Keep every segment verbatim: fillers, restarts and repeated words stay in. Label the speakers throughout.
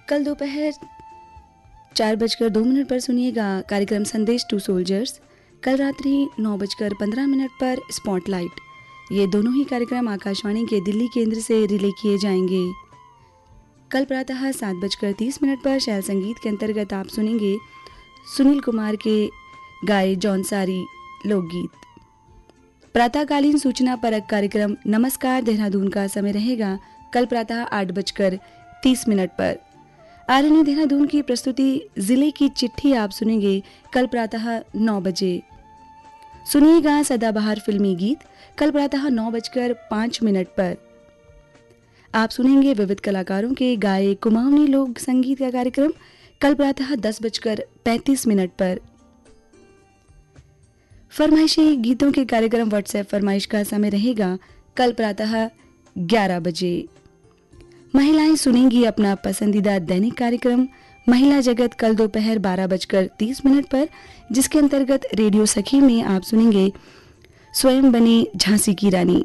Speaker 1: कल दोपहर चार बजकर दो मिनट पर सुनिएगा कार्यक्रम संदेश टू सोल्जर्स। कल रात्रि नौ बजकर पंद्रह मिनट पर स्पॉटलाइट। ये दोनों ही कार्यक्रम आकाशवाणी के दिल्ली केंद्र से रिले किए जाएंगे। कल प्रातः सात बजकर तीस मिनट पर शैल संगीत के अंतर्गत आप सुनेंगे सुनील कुमार के गाए जौनसारी लोकगीत। प्रातःकालीन सूचना परक कार्यक्रम नमस्कार देहरादून का समय रहेगा कल प्रातः आठ बजकर तीस मिनट पर। आरएनयू देहरादून की प्रस्तुति जिले की चिट्ठी आप सुनेंगे कल प्रातः नौ बजे। सुनिएगा सदाबहार फिल्मी गीत कल प्रातः नौ बजकर पाँच मिनट पर। आप सुनेंगे विविध कलाकारों के गाए कुमाऊनी लोक संगीत का कार्यक्रम कल प्रातः दस बजकर पैंतीस मिनट पर। फरमाइशी गीतों के कार्यक्रम व्हाट्सएप फरमाइश का समय रहेगा कल प्रातः ग्यारह बजे। महिलाएं सुनेंगी अपना पसंदीदा दैनिक कार्यक्रम महिला जगत कल दोपहर बारह बजकर तीस मिनट पर, जिसके अंतर्गत रेडियो सखी में आप सुनेंगे स्वयं बने झांसी की रानी।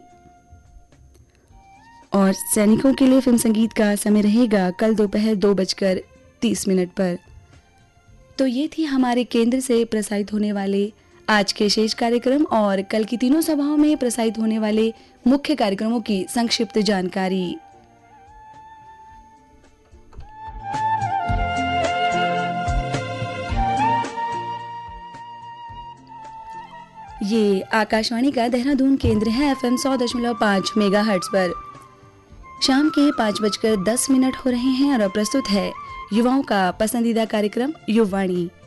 Speaker 1: और सैनिकों के लिए फिल्म संगीत का समय रहेगा कल दोपहर दो बजकर तीस मिनट पर। तो ये थी हमारे केंद्र से प्रसारित होने वाले आज के शेष कार्यक्रम और कल की तीनों सभाओं में प्रसारित होने वाले मुख्य कार्यक्रमों की संक्षिप्त जानकारी। ये आकाशवाणी का देहरादून केंद्र है एफएम सौ दशमलव पाँच मेगा हर्ट्ज पर। शाम के पाँच बजकर दस मिनट हो रहे हैं और अब प्रस्तुत है युवाओं का पसंदीदा कार्यक्रम युववाणी।